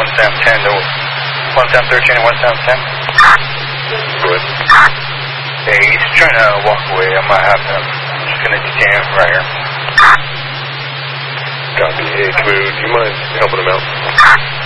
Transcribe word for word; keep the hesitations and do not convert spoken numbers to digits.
Sam ten to one Sam thirteen and one Sam ten. Good. Hey, he's trying to walk away. I might have him. I'm just going to detain him right here. Copy. Hey, Drew, do you mind helping him out?